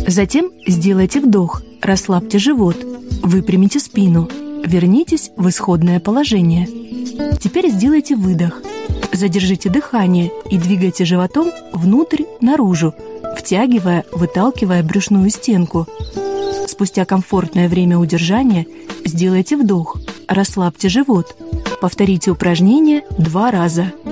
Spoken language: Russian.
Затем сделайте вдох, расслабьте живот, выпрямите спину, вернитесь в исходное положение. Теперь сделайте выдох. Задержите дыхание и двигайте животом внутрь-наружу, втягивая, выталкивая брюшную стенку. Спустя комфортное время удержания сделайте вдох, расслабьте живот. Повторите упражнение 2 раза.